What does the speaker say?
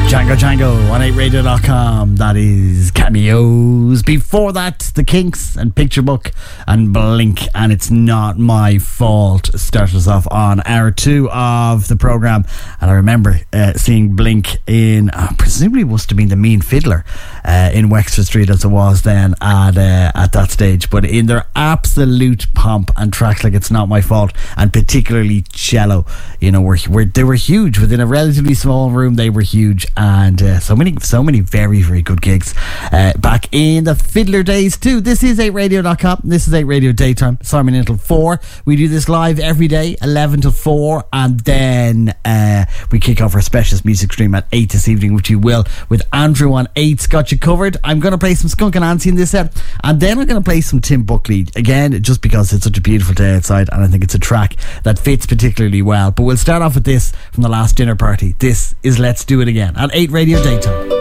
Django on 8radio.com. That is Cameos. Before that, The Kinks and Picture Book and Blink and It's Not My Fault started us off on hour 2 of the programme. And I remember seeing Blink in, presumably must have been the Mean Fiddler in Wexford Street as it was then at that stage. But in their absolute pomp and tracks like It's Not My Fault, and particularly Cello, you know, they were huge. Within a relatively small room, they were huge. And so many very, very good gigs back in the Fiddler days too. This is 8radio.com. This is 8 Radio Daytime. Simon until 4. We do this live every day, 11 till 4, and then we kick off our specialist music stream at 8 this evening, which you will, with Andrew on 8's got you covered. I'm going to play some Skunk Anansie in this set, and then I'm going to play some Tim Buckley again, just because it's such a beautiful day outside, and I think it's a track that fits particularly well. But we'll start off with this from The Last Dinner Party. This is Let's Do It Again at 8 Radio Daytime.